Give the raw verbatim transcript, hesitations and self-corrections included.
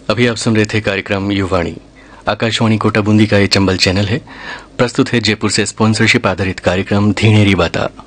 अभी आप सुन रहे थे कार्यक्रम युवाणी। आकाशवाणी कोटा बूंदी का ये चंबल चैनल है। प्रस्तुत है जयपुर से स्पॉन्सरशिप आधारित कार्यक्रम धीणेरी बाता।